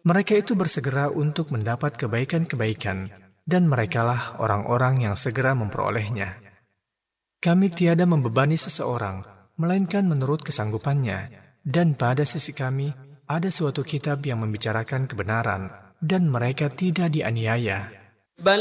Mereka itu bersegera untuk mendapat kebaikan-kebaikan, dan merekalah orang-orang yang segera memperolehnya. Kami tiada membebani seseorang, melainkan menurut kesanggupannya, dan pada sisi kami ada suatu kitab yang membicarakan kebenaran, dan mereka tidak dianiaya.